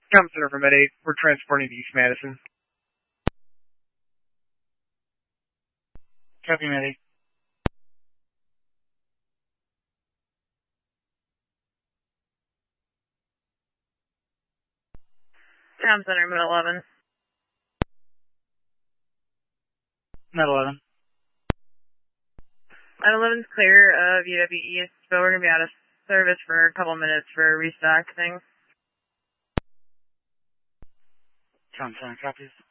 Comm Center from Med 8. We're transporting to East Madison. Copy, Med 8. Comm Center, Med 11. Med 11. Med 11's clear of UW East, but we're going to be out of service for a couple minutes for a restock thing. Comm Center, copies.